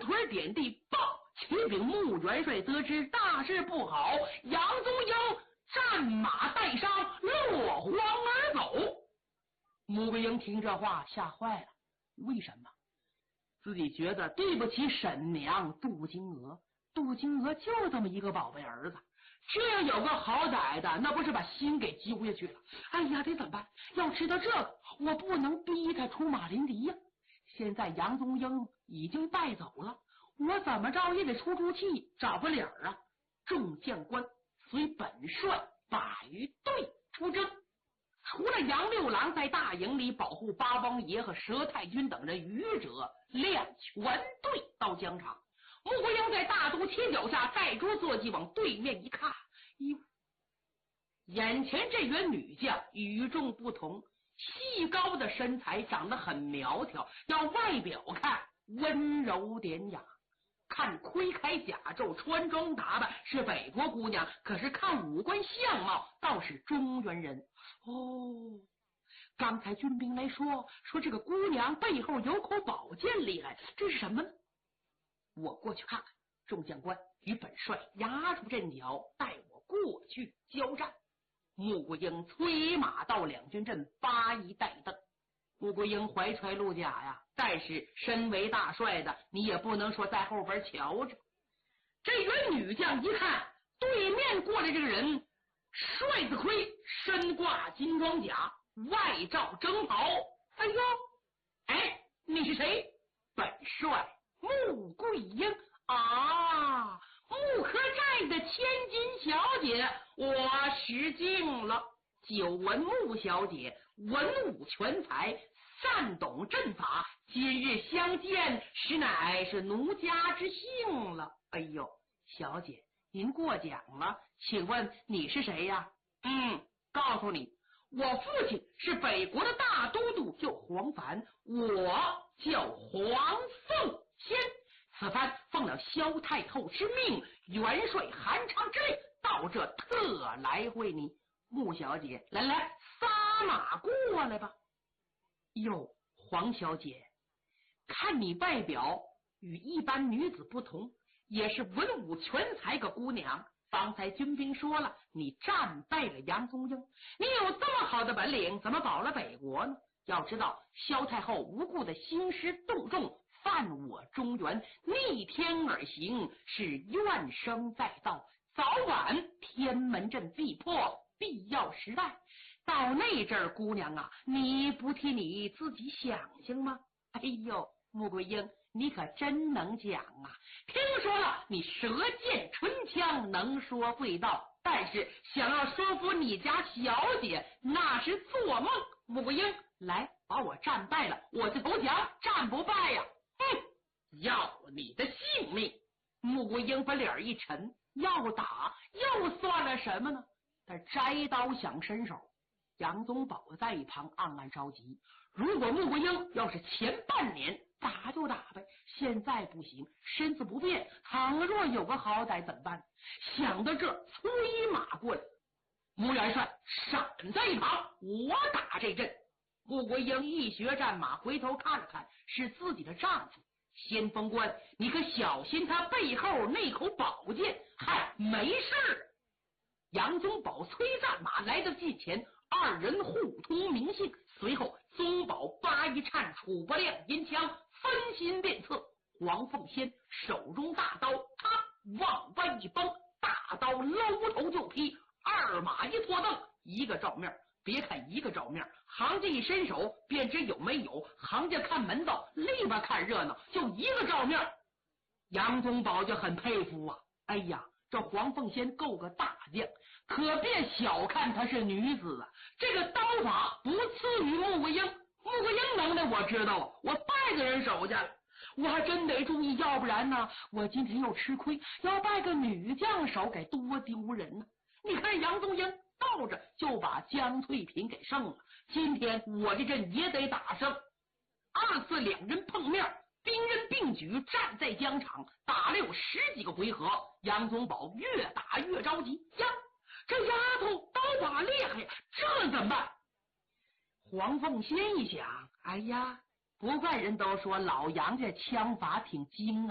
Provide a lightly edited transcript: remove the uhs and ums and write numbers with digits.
腿点地，报！启禀穆元帅，得知大事不好，杨宗英战马带伤，落荒而走。穆桂英听这话吓坏了，为什么？自己觉得对不起婶娘杜金娥，杜金娥就这么一个宝贝儿子，这样有个好歹的，那不是把心给揪下去了？哎呀，得怎么办？要知道这个，我不能逼他出马临敌呀。现在杨宗英已经带走了，我怎么着也得出气，找个理儿啊！众将官随本帅百余队出征，除了杨六郎在大营里保护八王爷和佘太君等人，余者亮全队到疆场。穆桂英在大都切脚下盖桌坐骑，往对面一看，哟，眼前这员女将与众不同，细高的身材，长得很苗条，要外表看温柔典雅，看盔铠甲胄穿装打扮是北国姑娘，可是看五官相貌倒是中原人。哦，刚才军兵来说这个姑娘背后有口宝剑厉害，这是什么呢？我过去看看。众将官与本帅押出阵脚，带我过去交战。穆桂英催马到两军阵，八一带灯。穆桂英怀揣鹿甲呀，但是身为大帅的，你也不能说在后边瞧着。这员女将一看对面过来这个人，帅子盔，身挂金装甲，外罩征袍。哎呦，哎，你是谁？本帅穆桂英啊，木科寨的千金小姐，我失敬了。久闻穆小姐文武全才，善懂阵法，今日相见，实乃是奴家之幸了。哎呦，小姐您过奖了，请问你是谁呀？告诉你，我父亲是北国的大都督，叫黄凡，我叫黄凤仙。此番奉了萧太后之命，元帅韩昌之令，到这特来会你。穆小姐，来撒马过来吧。哟，黄小姐，看你外表与一般女子不同，也是文武全才个姑娘。方才军兵说了，你战败了杨宗英，你有这么好的本领，怎么保了北国呢？要知道萧太后无故的兴师动众，犯我中原，逆天而行，是怨声载道，早晚天门阵必破，必要时代。到那阵儿，姑娘啊，你不替你自己想想吗？哎呦，穆桂英，你可真能讲啊！听说了你舌剑唇枪，能说会道，但是想要说服你家小姐，那是做梦。穆桂英，来，把我战败了，我就投降，战不败呀！要了你的性命！穆桂英把脸一沉，要打又算了什么呢？他摘刀想伸手，杨宗保在一旁暗暗着急。如果穆桂英要是前半年打就打呗，现在不行，身子不便，倘若有个好歹怎么办？想到这，催马过来。穆元帅闪在一旁，我打这阵。穆桂英一学战马，回头看了看，是自己的丈夫。先锋官，你可小心他背后那口宝剑。嗨，没事。杨宗保催战马来到近前，二人互通名姓。随后宗保八一颤，楚不亮银枪，分心变策。黄凤仙手中大刀，他往外一崩，大刀搂头就劈。二马一拖蹬，一个照面，别看一个照面，行家一伸手便知有没有。行家看门道，立马看热闹，就一个照面。杨宗保就很佩服啊，哎呀，这黄凤仙够个大将，可别小看她是女子啊，这个刀法不次于穆桂英。穆桂英能耐我知道啊，我败在人手下了，我还真得注意，要不然呢，我今天又吃亏，要败个女将手，该多丢人呢。你看杨宗英倒着就把江翠萍给胜了，今天我这阵也得打胜。二次两人碰面，兵刃并举，站在疆场，打了有10几个回合。杨宗保越打越着急呀，这丫头刀法厉害呀，这怎么办？黄凤仙一想，哎呀，不怪人都说老杨家枪法挺精